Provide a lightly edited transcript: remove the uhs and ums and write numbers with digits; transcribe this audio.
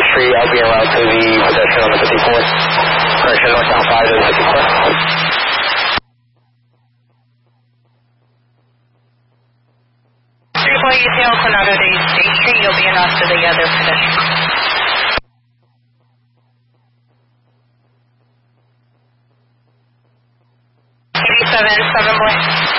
Street, I'll be en route to the pedestrian on the 54th. Correction, northbound 5 to the 54th. Before you tail Coronado to State Street, you'll be en route to the other pedestrian. 87, 7 boy.